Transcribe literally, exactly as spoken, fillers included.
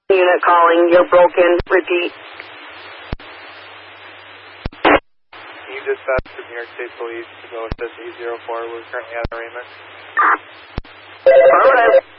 Unit calling, you're broken. Repeat. You dispatch from New York State Police to go assist E zero four. We're currently at arraignment. Affirmative.